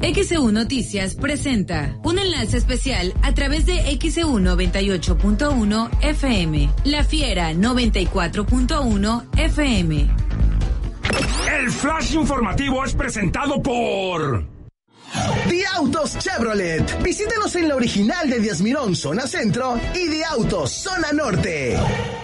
XEU Noticias presenta un enlace especial a través de XEU 98.1 FM, La Fiera 94.1 FM. El flash informativo es presentado por The Autos Chevrolet. Visítenos en la original de Díaz Mirón, zona centro, y The Autos, zona norte.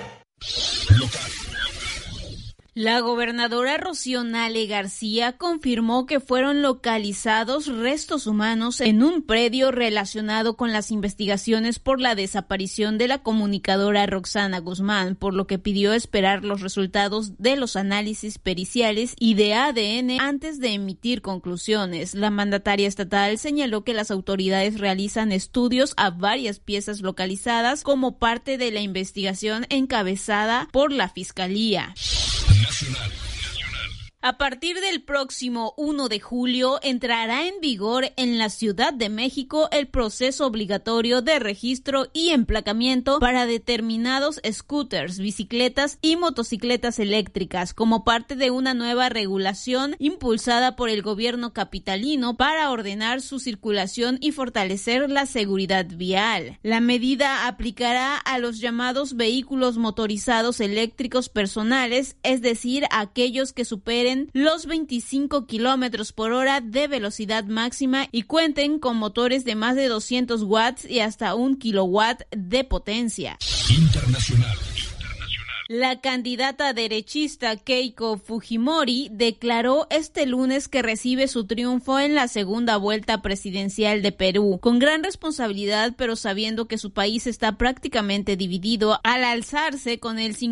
La gobernadora Rocío Nale García confirmó que fueron localizados restos humanos en un predio relacionado con las investigaciones por la desaparición de la comunicadora Roxana Guzmán, por lo que pidió esperar los resultados de los análisis periciales y de ADN antes de emitir conclusiones. La mandataria estatal señaló que las autoridades realizan estudios a varias piezas localizadas como parte de la investigación encabezada por la Fiscalía. Nacional. A partir del próximo 1 de julio entrará en vigor en la Ciudad de México el proceso obligatorio de registro y emplacamiento para determinados scooters, bicicletas y motocicletas eléctricas como parte de una nueva regulación impulsada por el gobierno capitalino para ordenar su circulación y fortalecer la seguridad vial. La medida aplicará a los llamados vehículos motorizados eléctricos personales, es decir, a aquellos que superen los 25 kilómetros por hora de velocidad máxima y cuenten con motores de más de 200 watts y hasta 1 kilowatt de potencia. Internacional. La candidata derechista Keiko Fujimori declaró este lunes que recibe su triunfo en la segunda vuelta presidencial de Perú, con gran responsabilidad, pero sabiendo que su país está prácticamente dividido al alzarse con el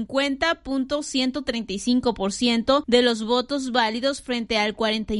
50.135% de los votos válidos frente al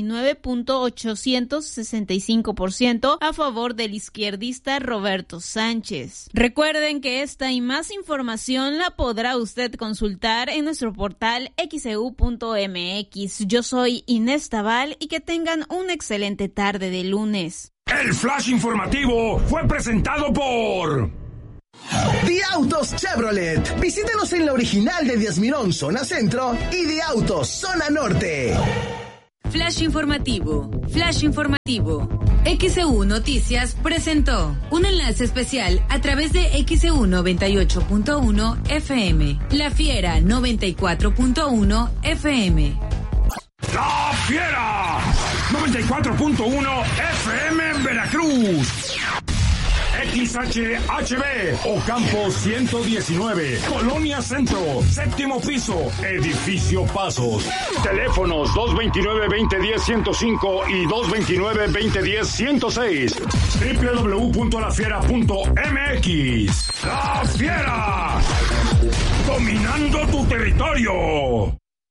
49.865% a favor del izquierdista Roberto Sánchez. Recuerden que esta y más información la podrá usted consultar en nuestro portal xeu.mx. Yo soy Inés Tabal y que tengan una excelente tarde de lunes. El flash informativo fue presentado por The Autos Chevrolet. Visítenos en la original de Díaz Mirón, zona centro, y The Autos, zona norte. Flash informativo. Flash informativo. XEU Noticias presentó un enlace especial a través de XEU 98.1 FM, La Fiera 94.1 FM. La Fiera 94.1 FM en Veracruz. XHHB, Ocampo 119, Colonia Centro, séptimo piso, Edificio Pasos. Teléfonos 229-2010-105 y 229-2010-106. www.lafiera.mx. La Fiera, dominando tu territorio.